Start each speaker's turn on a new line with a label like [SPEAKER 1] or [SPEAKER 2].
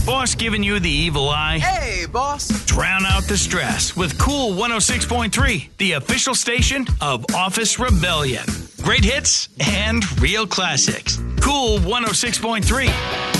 [SPEAKER 1] Boss giving you the evil eye?
[SPEAKER 2] Hey, boss.
[SPEAKER 1] Drown out the stress with Cool 106.3, the official station of Office Rebellion. Great hits and real classics. Cool 106.3.